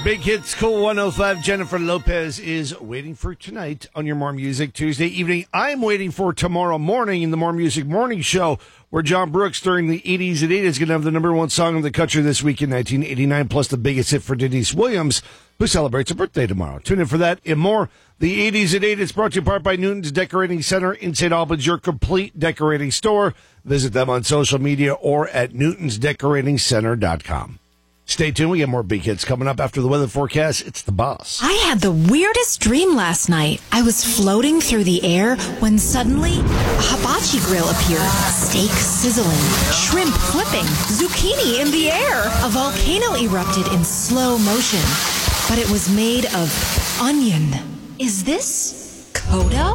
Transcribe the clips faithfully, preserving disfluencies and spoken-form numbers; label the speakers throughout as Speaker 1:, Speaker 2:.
Speaker 1: Big Hits Cool one oh five. Jennifer Lopez is waiting for tonight on your More Music Tuesday evening. I'm waiting for tomorrow morning in the More Music Morning Show, where John Brooks during the eighties and eighties is going to have the number one song of the country this week in nineteen eighty-nine, plus the biggest hit for Denise Williams, who celebrates a birthday tomorrow. Tune in for that and more. The eighties and eighties brought to you in part by Newton's Decorating Center in Saint Albans, your complete decorating store. Visit them on social media or at newtons decorating center dot com. Stay tuned. We have more big hits coming up after the weather forecast. It's the boss.
Speaker 2: I had the weirdest dream last night. I was floating through the air when suddenly a hibachi grill appeared. Steak sizzling, shrimp flipping, zucchini in the air. A volcano erupted in slow motion, but it was made of onion. Is this Kodo?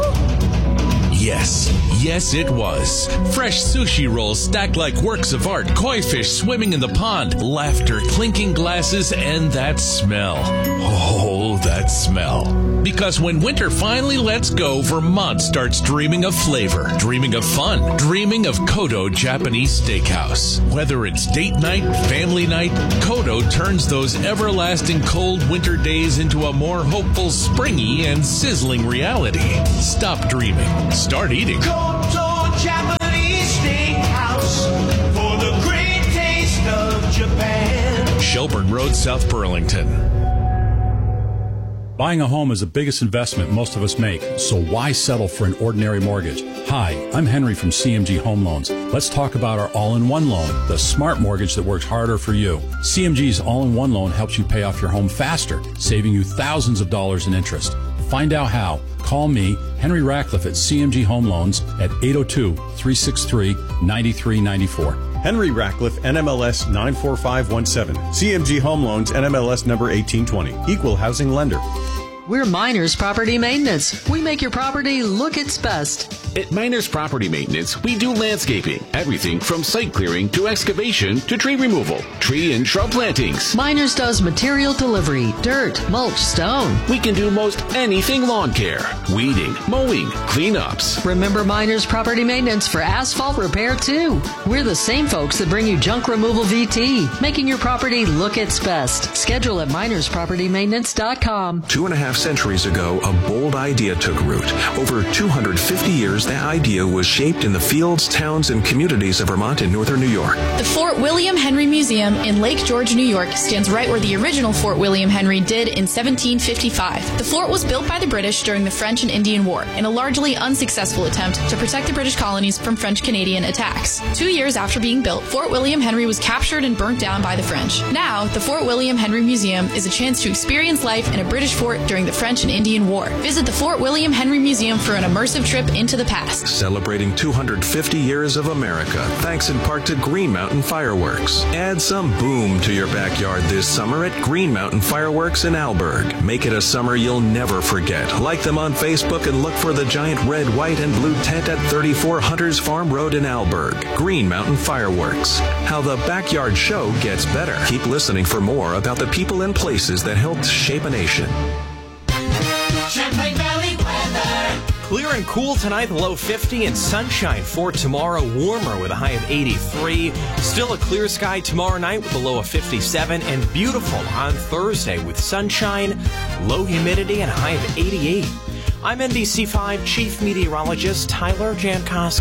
Speaker 3: Yes, yes it was. Fresh sushi rolls stacked like works of art, koi fish swimming in the pond, laughter, clinking glasses, and that smell. Oh, that smell. Because when winter finally lets go, Vermont starts dreaming of flavor, dreaming of fun, dreaming of Kodo Japanese Steakhouse. Whether it's date night, family night, Kodo turns those everlasting cold winter days into a more hopeful, springy, and sizzling reality. Stop dreaming. Start eating.
Speaker 4: Kodo Japanese Steakhouse for the great taste of Japan.
Speaker 3: Shelburne Road, South Burlington.
Speaker 5: Buying a home is the biggest investment most of us make, so why settle for an ordinary mortgage? Hi, I'm Henry from C M G Home Loans. Let's talk about our all-in-one loan, the smart mortgage that works harder for you. C M G's all-in-one loan helps you pay off your home faster, saving you thousands of dollars in interest. Find out how. Call me, Henry Ratcliffe at C M G Home Loans at eight oh two, three six three, nine three nine four.
Speaker 6: Henry Ratcliffe, N M L S nine four five one seven. C M G Home Loans, N M L S number eighteen twenty. Equal housing lender.
Speaker 7: We're Miners Property Maintenance. We make your property look its best.
Speaker 8: At Miners Property Maintenance, we do landscaping, everything from site clearing to excavation to tree removal, tree and shrub plantings.
Speaker 7: Miners does material delivery, dirt, mulch, stone.
Speaker 8: We can do most anything lawn care, weeding, mowing, cleanups.
Speaker 7: Remember Miners Property Maintenance for asphalt repair too. We're the same folks that bring you junk removal V T, making your property look its best. Schedule at miners property maintenance dot com.
Speaker 9: Two and a half centuries ago, a bold idea took root. Over two hundred fifty years, that idea was shaped in the fields, towns, and communities of Vermont and northern New York.
Speaker 10: The Fort William Henry Museum in Lake George, New York stands right where the original Fort William Henry did in seventeen fifty-five. The fort was built by the British during the French and Indian War in a largely unsuccessful attempt to protect the British colonies from French-Canadian attacks. Two years after being built, Fort William Henry was captured and burnt down by the French. Now, the Fort William Henry Museum is a chance to experience life in a British fort during the French and Indian War. Visit the Fort William Henry Museum for an immersive trip into the past.
Speaker 9: Celebrating two hundred fifty years of America, thanks in part to Green Mountain Fireworks. Add some boom to your backyard this summer at Green Mountain Fireworks in Alberg. Make it a summer you'll never forget. Like them on Facebook and look for the giant red, white, and blue tent at thirty-four Hunters Farm Road in Alberg. Green Mountain Fireworks. How the backyard show gets better. Keep listening for more about the people and places that helped shape a nation.
Speaker 4: Champlain Valley weather.
Speaker 11: Clear and cool tonight, the low fifty, and sunshine for tomorrow, warmer with a high of eighty-three. Still a clear sky tomorrow night with a low of fifty-seven, and beautiful on Thursday with sunshine, low humidity, and a high of eighty-eight. I'm N B C five Chief Meteorologist Tyler Jankowski.